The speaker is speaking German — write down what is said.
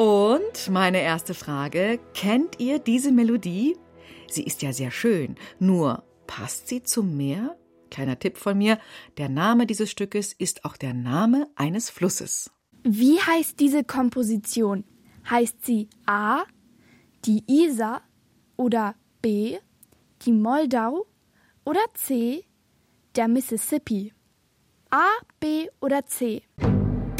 Und meine erste Frage, kennt ihr diese Melodie? Sie ist ja sehr schön, nur passt sie zum Meer? Kleiner Tipp von mir, der Name dieses Stückes ist auch der Name eines Flusses. Wie heißt diese Komposition? Heißt sie A, die Isar oder B, die Moldau oder C, der Mississippi? A, B oder C?